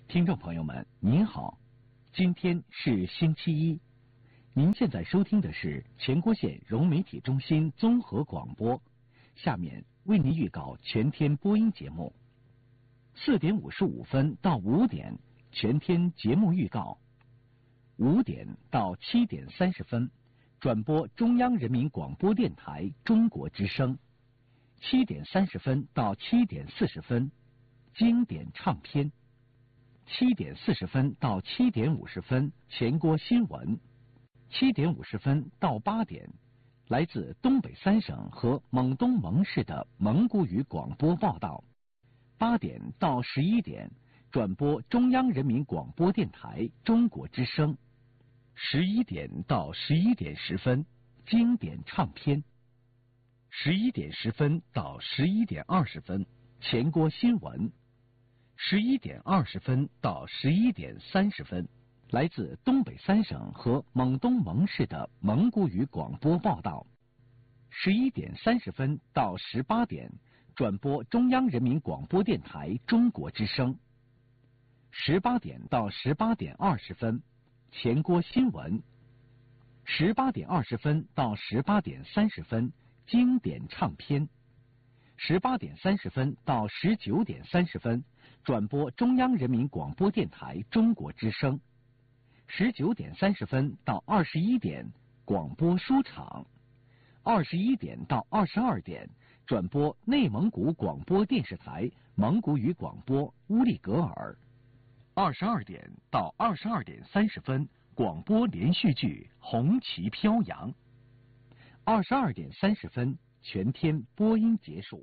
听众朋友们，您好，今天是星期一，您现在收听的是前郭县融媒体中心综合广播，下面为您预告全天播音节目。4点55分到5点全天节目预告，5点到7点30分转播中央人民广播电台中国之声，7点30分到7点40分经典唱片，7点40分到7点50分前郭新闻，7点50分到8点来自东北3省和蒙东蒙市的蒙古语广播报道，8点到11点转播中央人民广播电台中国之声，11点到11点10分经典唱片，11点10分到11点20分前郭新闻，11点20分到11点30分来自东北3省和蒙东蒙市的蒙古语广播报道，11点30分到18点转播中央人民广播电台中国之声，18点到18点20分前郭新闻，18点20分到18点30分经典唱片，18点30分到19点30分转播中央人民广播电台中国之声，19点30分到21点广播书场，21点到22点转播内蒙古广播电视台蒙古语广播乌力格尔，22点到22点30分广播连续剧红旗飘扬，22点30分全天播音结束。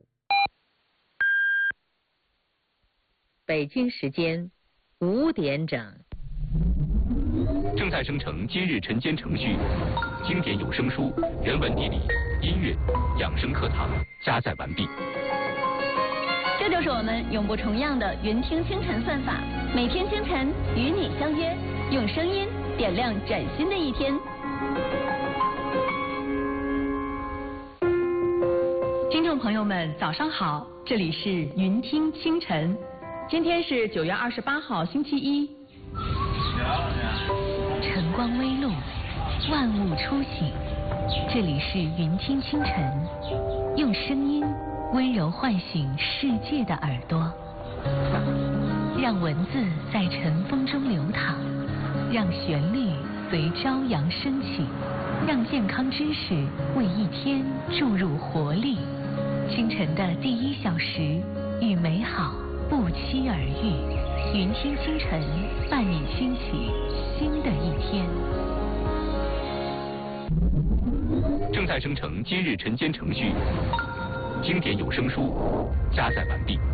北京时间5点整。 正在生成今日晨间程序，经典有声书、人文地理、音乐、养生课堂加载完毕。 这就是我们永不重样的云听清晨算法，每天清晨与你相约，用声音点亮崭新的一天。听众朋友们，早上好，这里是云听清晨，今天是9月28号，星期一。晨光微露，万物初醒，这里是云听清晨，用声音温柔唤醒世界的耳朵，让文字在晨风中流淌，让旋律随朝阳升起，让健康知识为一天注入活力。清晨的第1小时，与美好不期而遇。云听清晨，伴你兴起新的一天。 正在生成今日晨间程序，经典有声书加载完毕。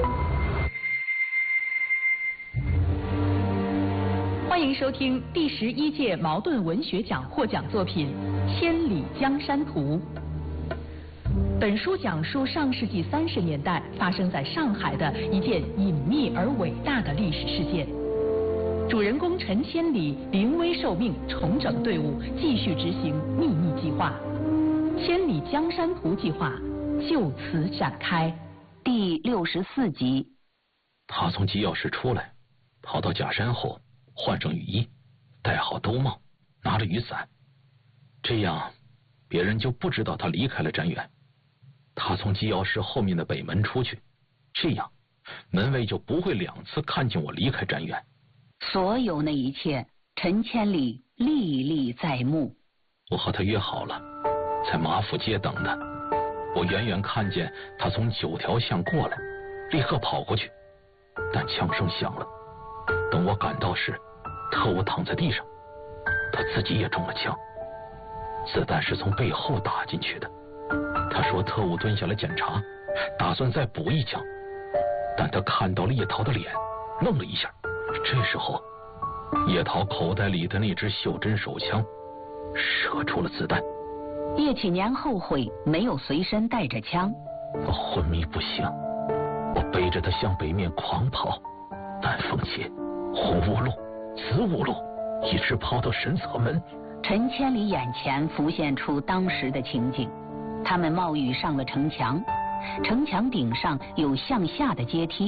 欢迎收听第11届茅盾文学奖获奖作品《千里江山图》。本书讲述上世纪30年代发生在上海的一件隐秘而伟大的历史事件。主人公陈千里临危受命，重整队伍，继续执行秘密计划。千里江山图计划就此展开。 第64集。 他从机要室出来，跑到假山后，换上雨衣，戴好兜帽，拿着雨伞，这样别人就不知道他离开了瞻远。他从机要室后面的北门出去，这样门卫就不会2次看见我离开瞻远。 所有那一切，陈千里历历在目。 我和他约好了，在马府街等他。我远远看见他从9条巷过来，立刻跑过去，但枪声响了。等我赶到时，特务躺在地上，他自己也中了枪，子弹是从背后打进去的。他说特务蹲下来检查，打算再补1枪，但他看到了叶桃的脸，愣了一下。这时候叶桃口袋里的那支袖珍手枪射出了子弹。 叶启年后悔没有随身带着枪。 我昏迷不醒，我背着他向北面狂跑，南风街、红屋路、子午路，一直跑到神策门。 陈千里眼前浮现出当时的情景，他们冒雨上了城墙，城墙顶上有向下的阶梯，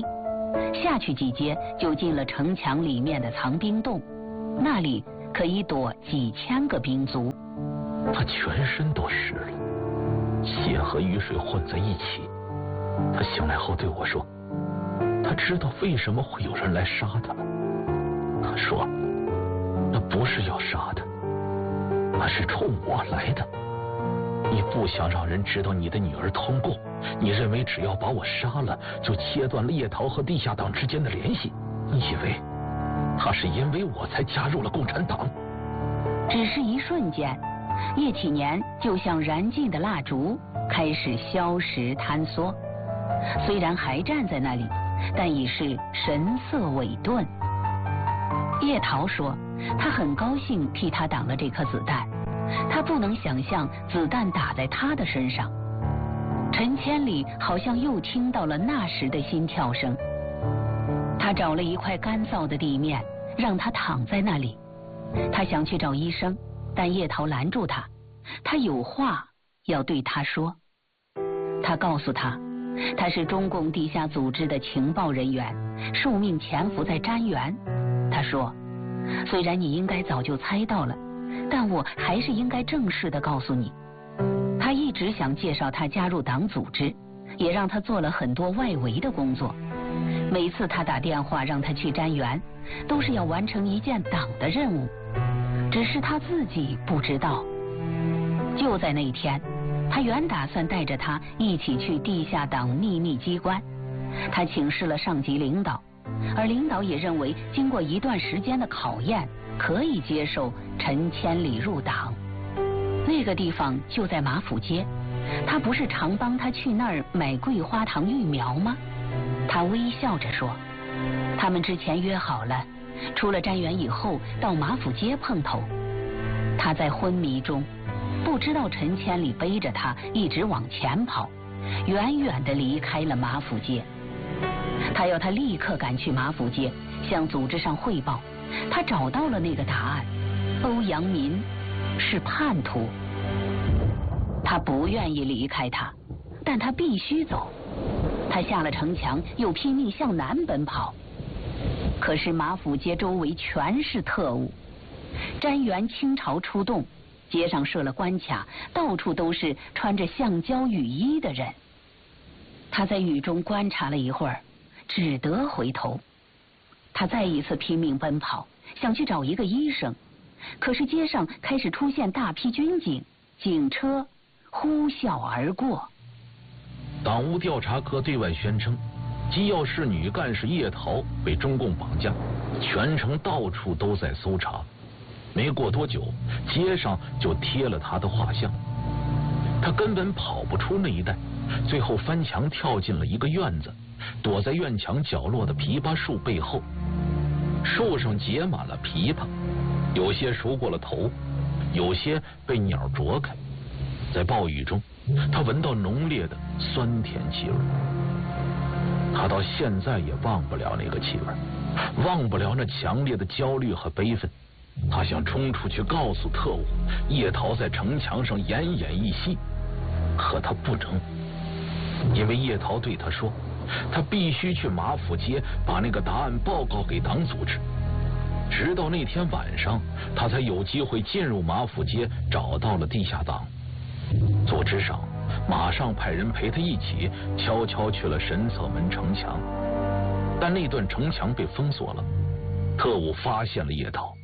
下去几阶就进了城墙里面的藏兵洞，那里可以躲几千个兵卒。 他全身都湿了，血和雨水混在一起。他醒来后对我说，他知道为什么会有人来杀他了。他说，那不是要杀他，那是冲我来的。你不想让人知道你的女儿通过，你认为只要把我杀了，就切断了叶桃和地下党之间的联系。你以为他是因为我才加入了共产党？ 只是一瞬间，叶启年就像燃尽的蜡烛，开始消失坍缩。虽然还站在那里，但已是神色萎顿。叶桃说，他很高兴替他挡了这颗子弹，他不能想象子弹打在他的身上。陈千里好像又听到了那时的心跳声。他找了一块干燥的地面，让他躺在那里。他想去找医生，但叶桃拦住他，他有话要对他说。他告诉他，他是中共地下组织的情报人员，受命潜伏在瞻园。他说，虽然你应该早就猜到了，但我还是应该正式的告诉你。他一直想介绍他加入党组织，也让他做了很多外围的工作。每次他打电话让他去瞻园，都是要完成一件党的任务，只是他自己不知道。就在那一天，他原打算带着他一起去地下党秘密机关。他请示了上级领导，而领导也认为经过一段时间的考验，可以接受陈千里入党。那个地方就在马府街，他不是常帮他去那儿买桂花糖育苗吗？他微笑着说，他们之前约好了，出了瞻园以后到马府街碰头。他在昏迷中不知道陈千里背着他一直往前跑，远远地离开了马府街。他要他立刻赶去马府街，向组织上汇报，他找到了那个答案，欧阳民是叛徒。他不愿意离开他，但他必须走。他下了城墙，又拼命向南奔跑。可是马府街周围全是特务，瞻园倾巢出动，街上设了关卡，到处都是穿着橡胶雨衣的人。他在雨中观察了一会儿，只得回头。他再一次拼命奔跑，想去找一个医生，可是街上开始出现大批军警，警车呼啸而过。 党务调查科对外宣称，机要室女干事叶桃被中共绑架，全城到处都在搜查。没过多久，街上就贴了他的画像。他根本跑不出那一带，最后翻墙跳进了一个院子，躲在院墙角落的枇杷树背后。树上结满了枇杷，有些熟过了头，有些被鸟啄开。在暴雨中，他闻到浓烈的酸甜气味。他到现在也忘不了那个气味，忘不了那强烈的焦虑和悲愤。他想冲出去告诉特务，叶桃在城墙上奄奄一息，可他不能，因为叶桃对他说，他必须去马府街把那个答案报告给党组织。直到那天晚上，他才有机会进入马府街，找到了地下党。组织上马上派人陪他一起悄悄去了神策门城墙，但那段城墙被封锁了。特务发现了叶桃。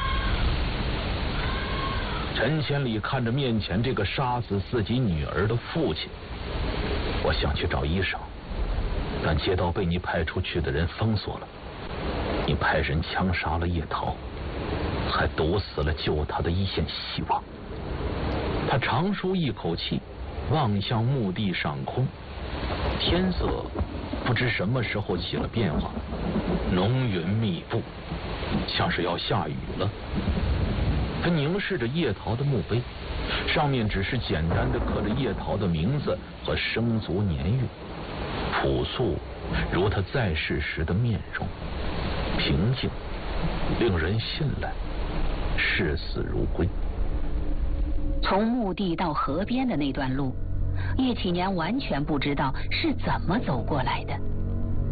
陈千里看着面前这个杀死自己女儿的父亲，我想去找医生，但街道被你派出去的人封锁了。你派人枪杀了叶桃，还堵死了救他的一线希望。他长舒一口气，望向墓地上空，天色不知什么时候起了变化，浓云密布，像是要下雨了。他凝视着叶桃的墓碑，上面只是简单的刻着叶桃的名字和生卒年月，朴素如他在世时的面容，平静，令人信赖，视死如归。 从墓地到河边的那段路，叶启年完全不知道是怎么走过来的。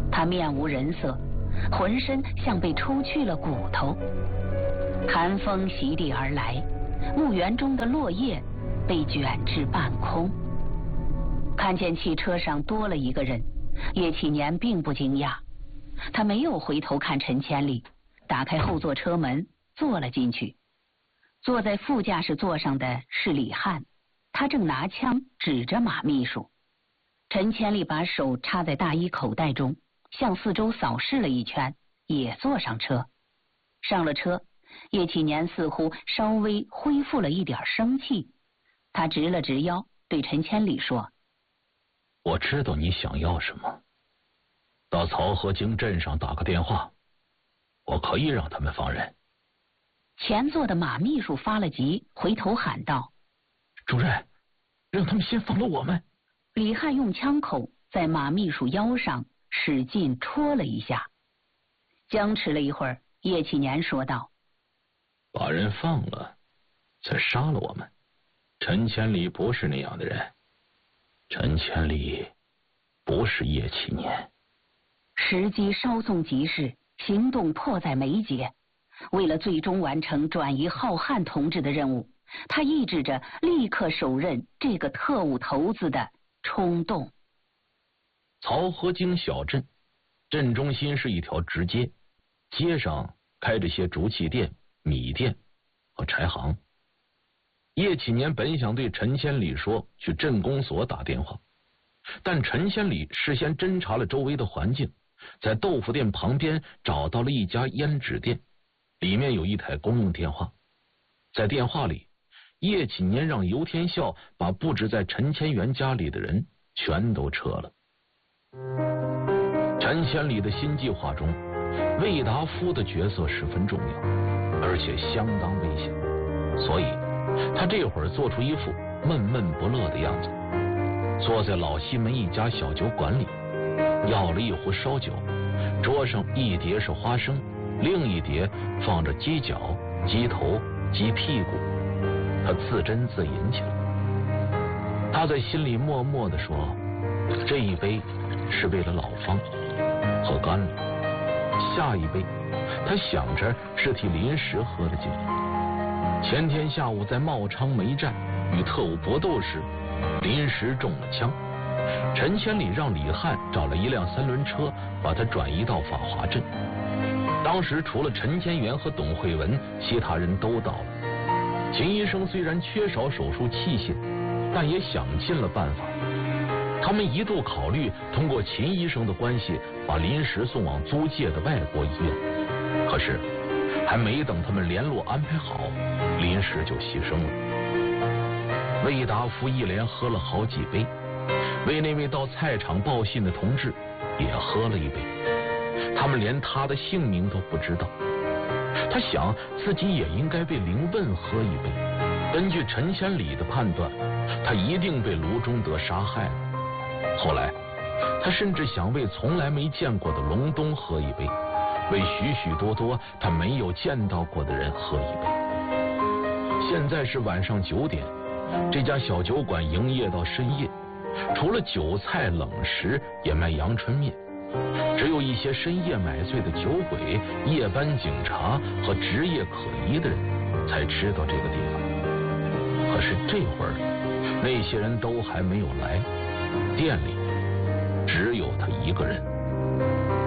他面无人色，浑身像被抽去了骨头。寒风袭地而来，墓园中的落叶被卷至半空。看见汽车上多了一个人，叶启年并不惊讶，他没有回头看陈千里，打开后座车门坐了进去。坐在副驾驶座上的是李汉，他正拿枪指着马秘书。陈千里把手插在大衣口袋中，向四周扫视了一圈，也坐上车。上了车，叶启年似乎稍微恢复了一点生气，他直了直腰，对陈千里说： 我知道你想要什么，到曹河泾镇上打个电话，我可以让他们放人。 前座的马秘书发了急，回头喊道： 主任，让他们先放了我们。 李汉用枪口在马秘书腰上使劲戳了一下。僵持了一会儿，叶启年说道： 把人放了，再杀了我们。陈千里不是那样的人，陈千里不是叶启年。 时机稍纵即逝，行动迫在眉睫。为了最终完成转移浩瀚同志的任务，他抑制着立刻手刃这个特务头子的冲动。 曹河泾小镇，镇中心是一条直街，街上开着些竹器店、米店和柴行。叶启年本想对陈千里说去镇公所打电话，但陈千里事先侦查了周围的环境，在豆腐店旁边找到了一家胭脂店，里面有一台公用电话。在电话里，叶启年让尤天笑把布置在陈千元家里的人全都撤了。陈千里的新计划中，魏达夫的角色十分重要，而且相当危险，所以他这会儿做出一副闷闷不乐的样子，坐在老西门一家小酒馆里，要了一壶烧酒，桌上一碟是花生，另一碟放着鸡脚、鸡头、鸡屁股，他自斟自饮起来。他在心里默默地说，这一杯是为了老方，喝干了；下一杯他想着是替临时喝的酒。前天下午在茂昌梅站与特务搏斗时，临时中了枪，陈千里让李汉找了一辆3轮车把他转移到法华镇。当时除了陈千元和董慧文，其他人都到了。秦医生虽然缺少手术器械，但也想尽了办法。他们一度考虑通过秦医生的关系把临时送往租界的外国医院，可是还没等他们联络安排好，临时就牺牲了。魏达夫一连喝了好几杯，为那位到菜场报信的同志也喝了一杯。他们连他的姓名都不知道。他想自己也应该为林问喝一杯。根据陈千里的判断，他一定被卢中德杀害了。后来他甚至想为从来没见过的隆冬喝一杯，为许许多多他没有见到过的人喝一杯。现在是晚上9点，这家小酒馆营业到深夜，除了酒菜冷食，也卖阳春面。只有一些深夜买醉的酒鬼、夜班警察和职业可疑的人才知道这个地方。可是这会儿那些人都还没有来，店里只有他一个人。